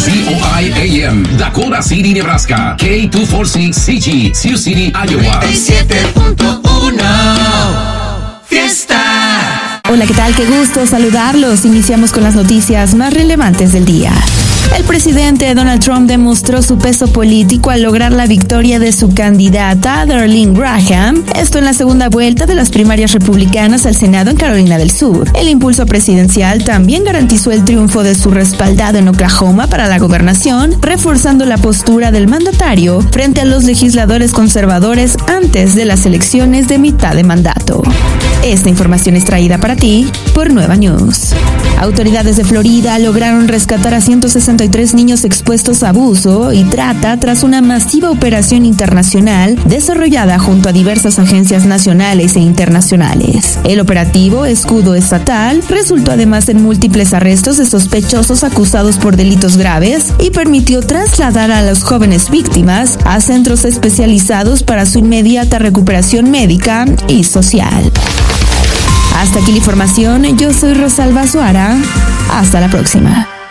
KCOI AM, Dakota City, Nebraska. K246CG, Sioux City, Iowa. 97.1 Fiesta. Hola, ¿qué tal? Qué gusto saludarlos. Iniciamos con las noticias más relevantes del día. El presidente Donald Trump demostró su peso político al lograr la victoria de su candidata, Darlene Graham, esto en la segunda vuelta de las primarias republicanas al Senado en Carolina del Sur. El impulso presidencial también garantizó el triunfo de su respaldado en Oklahoma para la gobernación, reforzando la postura del mandatario frente a los legisladores conservadores antes de las elecciones de mitad de mandato. Esta información es traída para ti por Nueva News. Autoridades de Florida lograron rescatar a 163 niños expuestos a abuso y trata tras una masiva operación internacional desarrollada junto a diversas agencias nacionales e internacionales. El operativo Escudo Estatal resultó además en múltiples arrestos de sospechosos acusados por delitos graves y permitió trasladar a los jóvenes víctimas a centros especializados para su inmediata recuperación médica y social. Hasta aquí la información, yo soy Rosalba Suara. Hasta la próxima.